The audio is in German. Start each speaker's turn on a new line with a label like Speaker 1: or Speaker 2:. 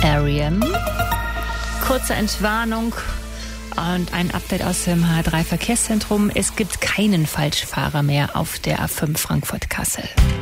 Speaker 1: R.E.M. Kurze Entwarnung und ein Update aus dem H3 Verkehrszentrum. Es gibt keinen Falschfahrer mehr auf der A5 Frankfurt-Kassel.